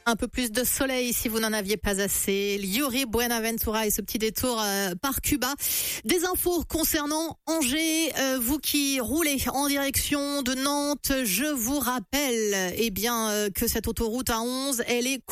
Un peu plus de soleil si vous n'en aviez pas assez. Liuri Buenaventura et ce petit détour par Cuba. Des infos concernant Angers. Vous qui roulez en direction de Nantes, je vous rappelle que cette autoroute A11, elle est